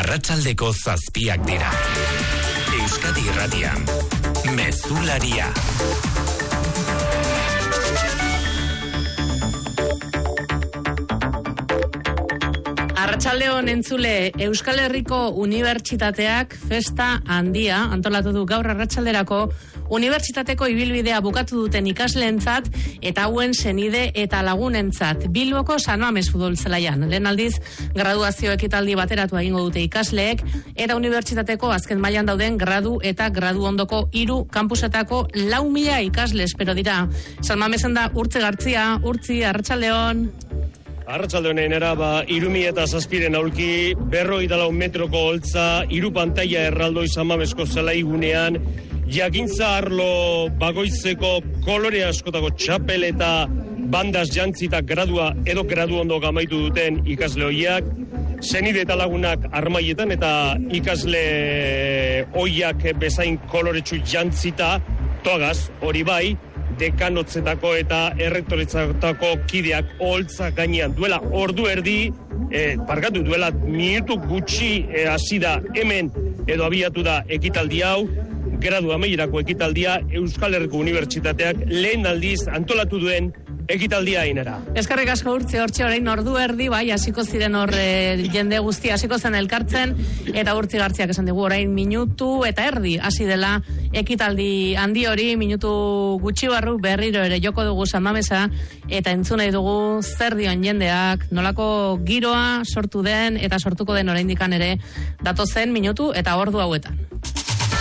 Arratsaldeko 7 dira. Euskadi Irratian, Mezularia. Arratsaldeon entzule, Euskal Herriko Unibertsitateak festa handia antolatu du gaur arratsalderako unibertsitateko ibilbidea bukatu duten ikasleentzat eta hauen senide eta lagunentzat. Bilboko San Mames futbol zelaian. Lehen aldiz, graduazio ekitaldi bateratu egingo dute ikasleek eta unibertsitateko azken mailan dauden gradu eta gradu ondoko 3 kampusetako 4.000 ikasle espero dira. San Mamesen da Urtzi Gartzia, Urtzi, arratsaldeon. Arratsaldeonen era 3.007 aulki, 54 metroko holtza, 3 pantaila erraldoi San Mamesko zelaigunean, jakintza arlo bagoizeko kolore askotako txapel eta bandas jantzita gradua edo gradu ondo amaitu duten ikasle hoiak, senide eta lagunak armaietan eta ikasle hoiak bezain koloretsu jantzita, toagaz, hori bai, dekanotzetako eta errektoretzatako kideak holtza gainean duela ordu erdi, duela minutu gutxi hasi da hemen edo abiatu da ekitaldi hau, gradu amaierako ekitaldia Euskal Herriko Unibertsitateak lehen aldiz antolatu duen ekitaldia inera. Eskerrik asko Urtzi, hortxe orain ordu erdi, bai, hasiko ziren hor jende guztia hasiko zen elkartzen, eta Urtzi Gartziak esan digu orain minutu eta erdi hasi dela ekitaldi handi hori, minutu gutxi barru berriro ere joko dugu San Mamesa, eta entzun nahi dugu zer dion jendeak, nolako giroa sortu den eta sortuko den oraindikan ere datozen minutu eta ordu hauetan.